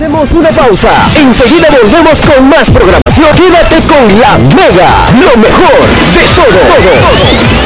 Hacemos una pausa. Enseguida volvemos con más programación. Quédate con La Mega, lo mejor de todo.